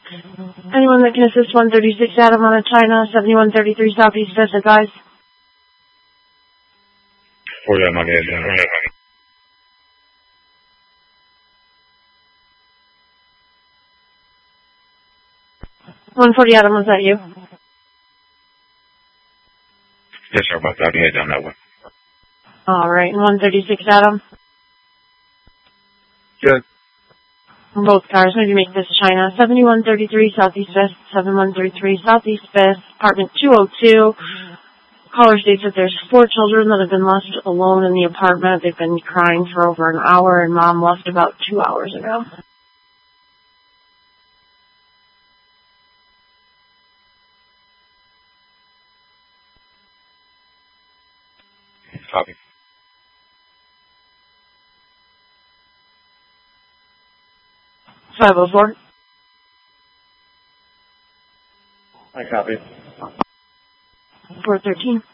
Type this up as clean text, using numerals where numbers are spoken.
Anyone that can assist 136 Adam on a China, 7133 Southeast 5th, advise. For that, my bad. 140 Adam, was that you? Yes, sir, about that. Head down that way. Alright, and 136 Adam? Good. Both cars, maybe make this China, 7133 Southeast 5th, 7133 Southeast 5th, apartment 202. Caller states that there's 4 children that have been left alone in the apartment. They've been crying for over an hour, and Mom left about 2 hours ago. Copy. .504. I copy. 413.